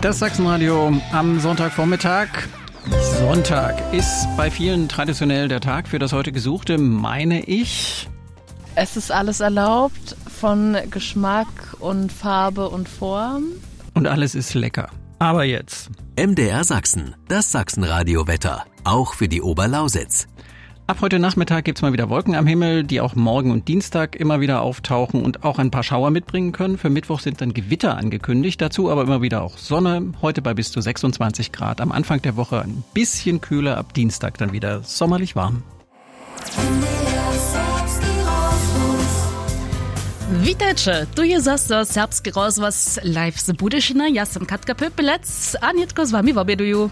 Das Sachsenradio am Sonntagvormittag. Sonntag ist bei vielen traditionell der Tag für das heute Gesuchte, meine ich. Es ist alles erlaubt, von Geschmack und Farbe und Form. Und alles ist lecker. Aber jetzt. MDR Sachsen, das Sachsenradio-Wetter, auch für die Oberlausitz. Ab heute Nachmittag gibt's mal wieder Wolken am Himmel, die auch morgen und Dienstag immer wieder auftauchen und auch ein paar Schauer mitbringen können. Für Mittwoch sind dann Gewitter angekündigt, dazu aber immer wieder auch Sonne. Heute bei bis zu 26 Grad. Am Anfang der Woche ein bisschen kühler, ab Dienstag dann wieder sommerlich warm. Witajcie, tu jest zase serbski rozhlas live z Budyšina. Ja sam Katka Pöpelec, a nietko z wami w obieduju.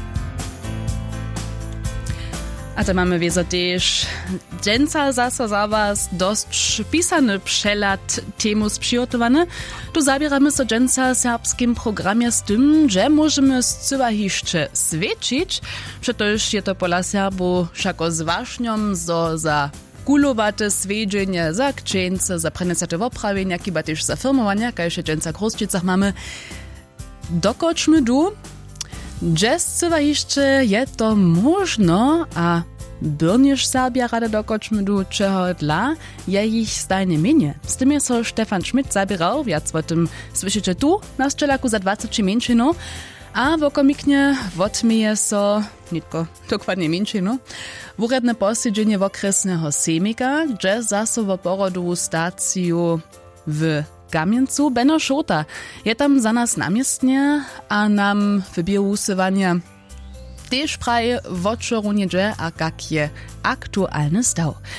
A to mamy wiedzę też, dżęca zase za was dość pisany przelat temus przygotowany. Tu zabieramy się dżęca serbskim programie z tym, że możemy zcyła jeszcze świecić. Przecież je to pola Serbu szako z ważnią, za kulowate swiedzienie, za księce, za prenesate woprawienia, kiba też za firmowania, kajże dżęca w Großczycach mamy. Dokoczmy du, że zcyła jeszcze je to można, a Byrnisz Serbia rada dokoczmy du czego dla, je ich stajne mienie. Z tym jest Stefan Schmidt zabierał, wiac o tym słyszycie tu, na szczelaku za 20 mięczynów, a wokomiknie wotmieje so, nitko dokładnie mięczynów, uredne posiedzenie okresnego semika, gdzie zasowo porodową stację w Kamieńcu Benno Šota je tam za nas namiestnie, a nam wybieru usywania też praje w odczoru niedzie, a jak je aktualny stał.